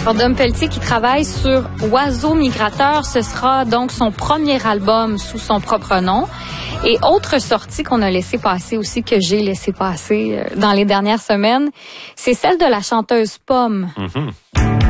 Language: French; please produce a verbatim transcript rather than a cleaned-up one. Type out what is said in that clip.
Pour Dom Pelletier qui travaille sur Oiseaux migrateurs, ce sera donc son premier album sous son propre nom. Et autre sortie qu'on a laissé passer aussi, que j'ai laissé passer dans les dernières semaines, c'est celle de la chanteuse Pomme. Mm-hmm.